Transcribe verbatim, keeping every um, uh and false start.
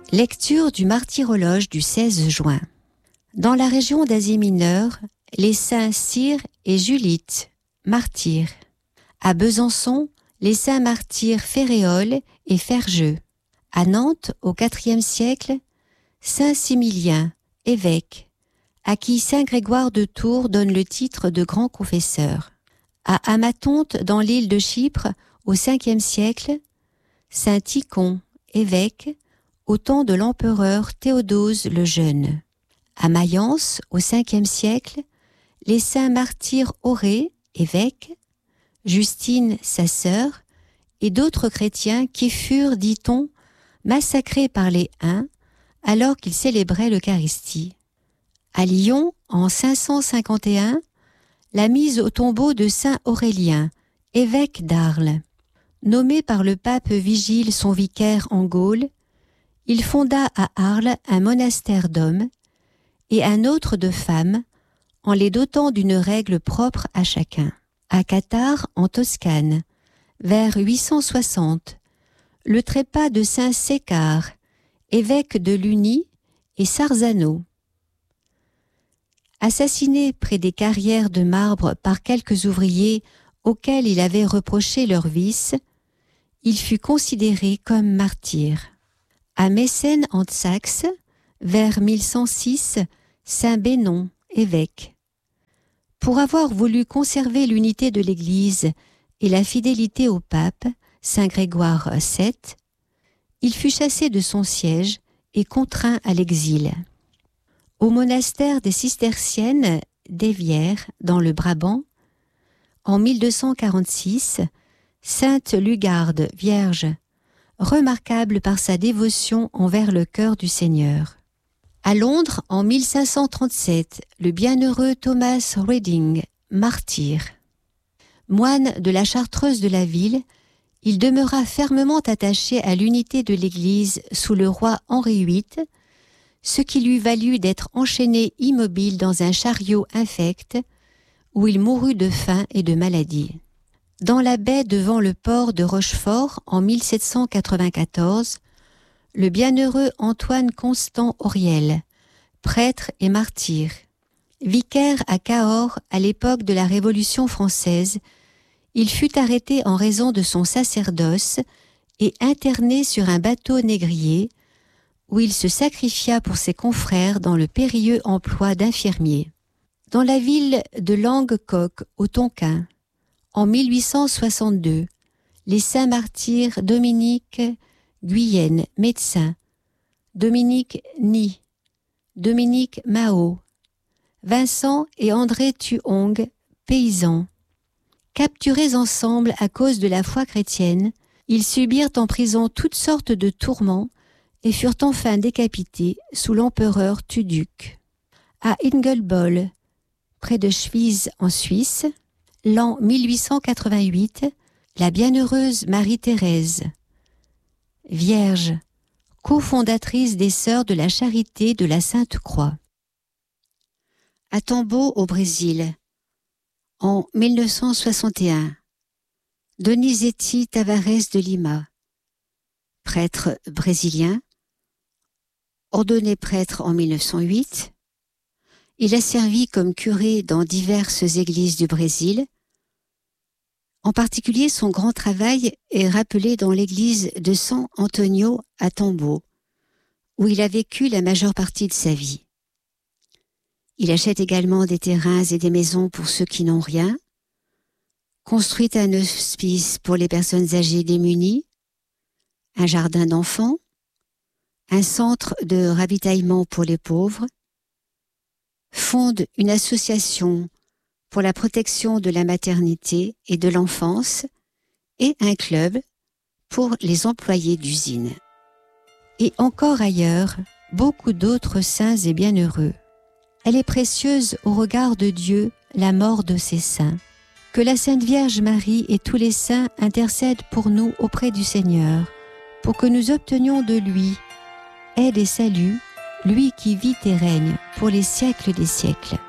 Lecture du martyrologe du seize juin. Dans la région d'Asie mineure, les saints Cyr et Julite, martyrs. À Besançon, les saints martyrs Féréole et Ferjeux. À Nantes, au quatrième siècle, saint Similien, évêque, à qui saint Grégoire de Tours donne le titre de grand confesseur. À Amathonte, dans l'île de Chypre, au cinquième siècle, saint Tichon, évêque, au temps de l'empereur Théodose le Jeune. À Mayence, au cinquième siècle, les saints martyrs Aurée, évêque, Justine, sa sœur, et d'autres chrétiens qui furent, dit-on, massacrés par les Huns alors qu'ils célébraient l'Eucharistie. À Lyon, en cinq cent cinquante et un, la mise au tombeau de saint Aurélien, évêque d'Arles. Nommé par le pape Vigile son vicaire en Gaule, il fonda à Arles un monastère d'hommes et un autre de femmes, en les dotant d'une règle propre à chacun. À Cattare, en Toscane, vers huit cent soixante, le trépas de saint Sécard, évêque de Luni, et Sarzano. Assassiné près des carrières de marbre par quelques ouvriers auxquels il avait reproché leurs vices, il fut considéré comme martyr. À Mécène en Saxe, vers mille cent six, saint Bénon, évêque. Pour avoir voulu conserver l'unité de l'Église et la fidélité au pape, saint Grégoire sept, il fut chassé de son siège et contraint à l'exil. Au monastère des Cisterciennes d'Évière, dans le Brabant, en mille deux cent quarante-six, sainte Lugarde, vierge, remarquable par sa dévotion envers le cœur du Seigneur. À Londres, en mille cinq cent trente-sept, le bienheureux Thomas Reading, martyr. Moine de la Chartreuse de la ville, il demeura fermement attaché à l'unité de l'Église sous le roi Henri huit, ce qui lui valut d'être enchaîné immobile dans un chariot infect, où il mourut de faim et de maladie. Dans la baie devant le port de Rochefort, en mille sept cent quatre-vingt-quatorze, le bienheureux Antoine Constant Auriel, prêtre et martyr. Vicaire à Cahors à l'époque de la Révolution française, il fut arrêté en raison de son sacerdoce et interné sur un bateau négrier, où il se sacrifia pour ses confrères dans le périlleux emploi d'infirmier. Dans la ville de Languecoq, au Tonkin, en mille huit cent soixante-deux, les saints martyrs Dominique Guyenne, médecin, Dominique Ny, Dominique Mao, Vincent et André Thuong, paysans. Capturés ensemble à cause de la foi chrétienne, ils subirent en prison toutes sortes de tourments et furent enfin décapités sous l'empereur Tuduc. À Ingelboll, près de Schwyz en Suisse, l'an mille huit cent quatre-vingt-huit, la bienheureuse Marie-Thérèse, vierge, cofondatrice des Sœurs de la Charité de la Sainte-Croix. À Tambo, au Brésil, en mille neuf cent soixante et un, Donizetti Tavares de Lima, prêtre brésilien, ordonné prêtre en mille neuf cent huit, il a servi comme curé dans diverses églises du Brésil. En particulier, son grand travail est rappelé dans l'église de San Antonio à Tambo, où il a vécu la majeure partie de sa vie. Il achète également des terrains et des maisons pour ceux qui n'ont rien, construit un hospice pour les personnes âgées démunies, un jardin d'enfants, un centre de ravitaillement pour les pauvres, fonde une association pour la protection de la maternité et de l'enfance et un club pour les employés d'usine. Et encore ailleurs, beaucoup d'autres saints et bienheureux. Elle est précieuse au regard de Dieu, la mort de ses saints. Que la Sainte Vierge Marie et tous les saints intercèdent pour nous auprès du Seigneur, pour que nous obtenions de lui aide et salut, lui qui vit et règne pour les siècles des siècles.